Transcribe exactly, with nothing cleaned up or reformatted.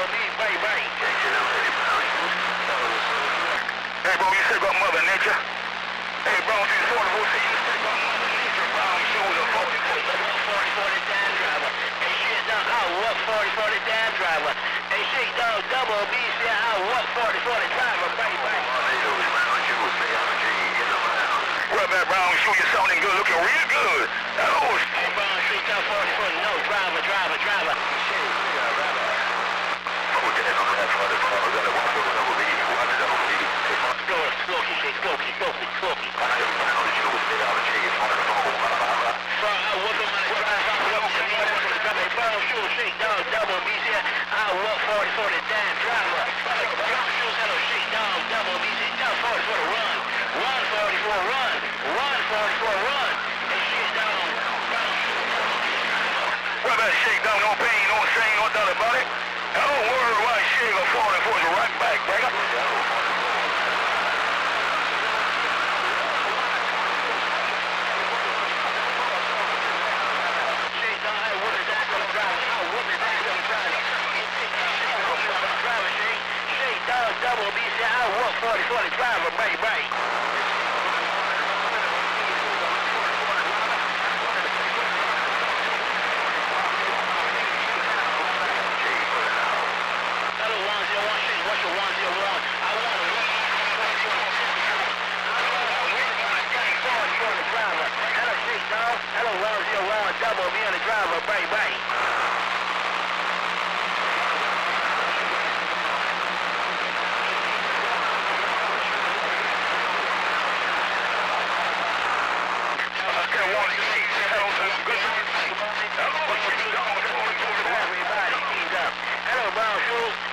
double B, bye, bye. Hey, bro, you said about Mother Nature? Hey, bro, you forty-four, say you said about Mother Nature, brown shoes or forty forty. forty forty Dan driver. Hey, shit, dog, I what forty forty Dan driver. Hey, shit, dog, double B, say I what forty forty driver, bye, bye. Well, that brown shoe, you sounding good, looking real good. Oh, hey, brown shoe, dog, forty forty, no, driver, driver, driver. Slow, slow, shit, slow, slow, slow. Brown shoes, shake down, double B, say I what forty forty Dan driver. Brown shoes, hello, shake down, double B, say down forty forty run. Run forty-four, run. Run forty-four, run. And shake down, brown shoes. well, that shake down, no pain, no shame, no doubt about it. Don't worry why shake a forty-four is right back, brother. Double B, say I walk forty forty driver, bye, bye. Hello, one zero one, shake, what's your one zero one? I want a forty forty driver. Hello, shake, dog. Hello, one zero one, double B on the driver, bye, bye. Hello, brown shoes.